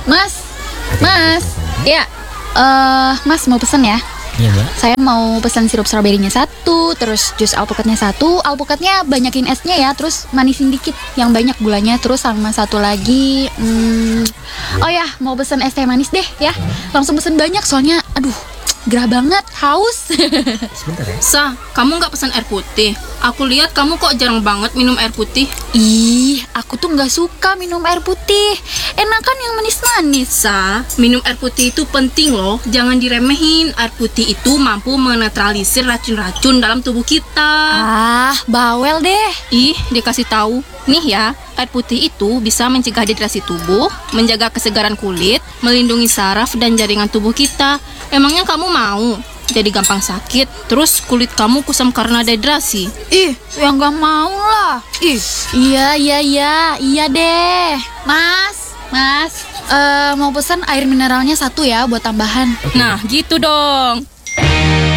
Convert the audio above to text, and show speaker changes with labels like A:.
A: Mas, Mas, ya, Mas mau pesen ya?
B: Iya, Mbak.
A: Saya mau pesan sirup stroberinya satu, terus jus alpukatnya satu. Alpukatnya banyakin esnya ya, terus manisin dikit, yang banyak gulanya. Terus sama satu lagi, oh ya, mau pesen es teh manis deh ya. Langsung pesen banyak soalnya, aduh, gerah banget, haus.
B: Sebentar ya.
C: Kamu nggak pesan air putih? Aku lihat kamu kok jarang banget minum air putih.
A: Ih, aku tuh nggak suka minum air putih. Enakan yang manis-manis.
C: Minum air putih itu penting loh. Jangan diremehin. Air putih itu mampu menetralisir racun-racun dalam tubuh kita.
A: Ah, bawel deh.
C: Ih, dikasih tahu. Nih ya, air putih itu bisa mencegah dehidrasi tubuh, menjaga kesegaran kulit, melindungi saraf dan jaringan tubuh kita. Emangnya kamu mau jadi gampang sakit, terus kulit kamu kusam karena dehidrasi?
A: Ih, yang nggak mau lah. Ih, iya deh. Mas, mau pesan air mineralnya satu ya buat tambahan.
C: Nah, gitu dong.